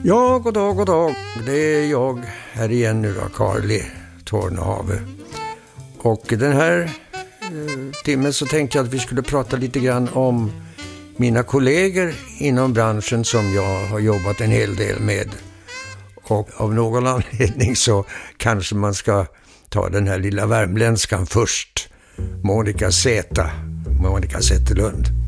Ja, god dag. Det är jag här igen nu då, Carly Tornhave. Och den här timmen så tänkte jag att vi skulle prata lite grann om mina kollegor inom branschen som jag har jobbat en hel del med. Och av någon anledning så kanske man ska ta den här lilla värmländskan först. Monica Zetterlund.